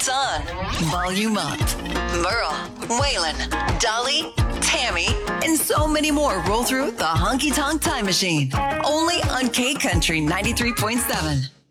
Lights on, volume up. Merle, Waylon, Dolly, Tammy, and so many more roll through the Honky Tonk Time Machine. Only on K Country 93.7.